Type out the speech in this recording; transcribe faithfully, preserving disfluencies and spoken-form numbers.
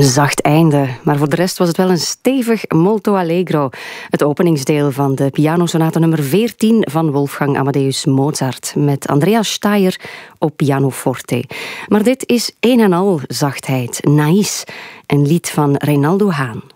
Een zacht einde, maar voor de rest was het wel een stevig molto allegro. Het openingsdeel van de pianosonate nummer veertien van Wolfgang Amadeus Mozart met Andreas Steier op pianoforte. Maar dit is een en al zachtheid, Naïs, een lied van Reynaldo Haan.